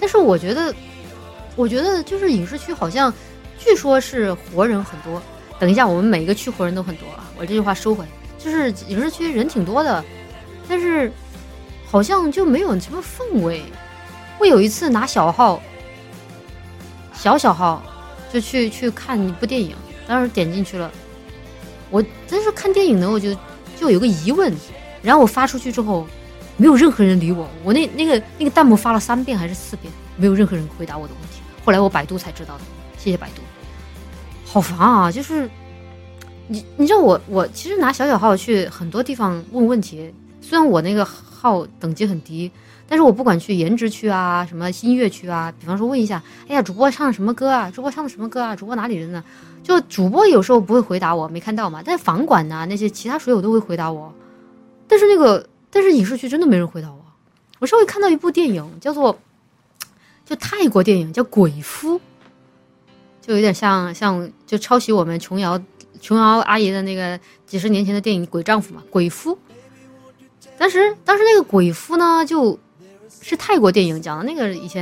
但是我觉得就是影视区好像据说是活人很多。等一下，我们每一个区活人都很多啊，我这句话收回，就是影视区人挺多的，但是好像就没有什么氛围。我有一次拿小号就去看一部电影，当时点进去了，但是看电影呢，我就有个疑问，然后我发出去之后，没有任何人理我，我那个弹幕发了3遍还是4遍，没有任何人回答我的问题。后来我百度才知道的，谢谢百度。好烦啊！就是你知道我其实拿小号去很多地方问问题，虽然我那个号等级很低，但是我不管去颜值区啊，什么音乐区啊，比方说问一下，哎呀，主播唱什么歌啊？主播唱的什么歌啊？主播哪里人呢？就主播有时候不会回答我，没看到嘛。但是房管呐、那些其他水友都会回答我，但是影视区真的没人回答我。我稍微看到一部电影，就泰国电影叫《鬼夫》。就有点像就抄袭我们琼瑶阿姨的那个几十年前的电影《鬼丈夫》嘛，《鬼夫》。当时那个《鬼夫》呢，就是泰国电影讲的那个以前